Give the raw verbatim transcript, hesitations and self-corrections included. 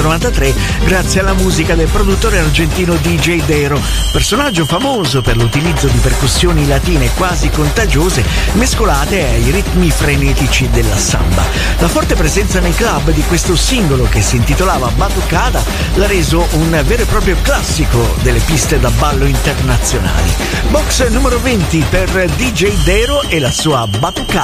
millenovecentonovantatré grazie alla musica del produttore argentino D J Dero, personaggio famoso per l'utilizzo di percussioni latine quasi contagiose mescolate ai ritmi frenetici della samba. La forte presenza nei club di questo singolo, che si intitolava Batucada, l'ha reso un vero e proprio classico delle piste da ballo internazionali. Box numero venti per D J Dero e la sua Batucada.